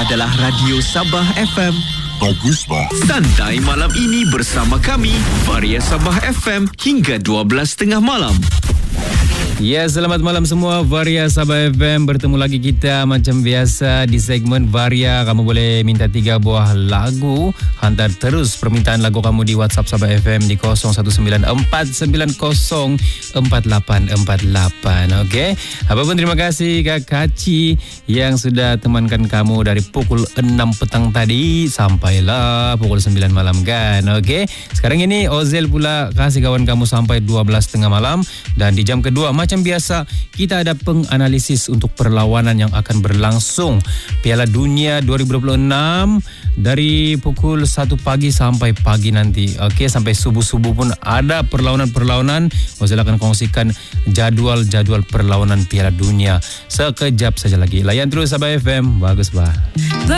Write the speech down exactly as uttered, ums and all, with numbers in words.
adalah Radio Sabah F M. Bagus, bah. Santai malam ini bersama kami, Varia Sabah F M, hingga dua belas tiga puluh malam. Ya, selamat malam semua. Varia Sabah F M, bertemu lagi kita macam biasa di segmen Varia. Kamu boleh minta tiga buah lagu. Hantar terus permintaan lagu kamu di WhatsApp Sabah F M di kosong satu sembilan empat sembilan kosong empat lapan empat lapan. Okey. Apapun, terima kasih Kak Kaci yang sudah temankan kamu dari pukul enam petang tadi sampailah pukul sembilan malam kan. Okey. Sekarang ini Ozel pula kasih kawan kamu sampai dua belas tiga puluh malam, dan di jam kedua macam biasa, kita ada penganalisis untuk perlawanan yang akan berlangsung Piala Dunia dua ribu dua puluh enam dari pukul satu pagi sampai pagi nanti. Okey, sampai subuh-subuh pun ada perlawanan-perlawanan. Saya akan kongsikan jadual-jadual perlawanan Piala Dunia sekejap saja lagi. Layan terus Sabah F M. Bagus, bah.